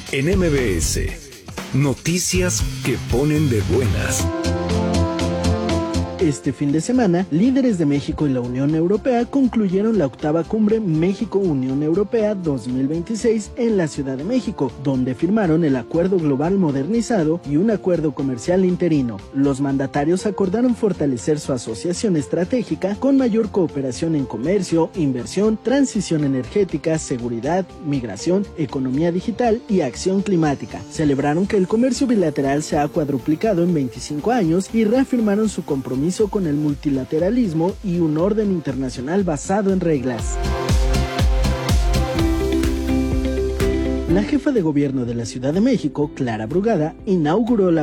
En MBS, noticias que ponen de buenas. Este fin de semana, líderes de México y la Unión Europea concluyeron la octava cumbre México-Unión Europea 2026 en la Ciudad de México, donde firmaron el Acuerdo Global Modernizado y un acuerdo comercial interino. Los mandatarios acordaron fortalecer su asociación estratégica con mayor cooperación en comercio, inversión, transición energética, seguridad, migración, economía digital y acción climática. Celebraron que el comercio bilateral se ha cuadruplicado en 25 años y reafirmaron su compromiso con el multilateralismo y un orden internacional basado en reglas. La jefa de gobierno de la Ciudad de México, Clara Brugada, inauguró la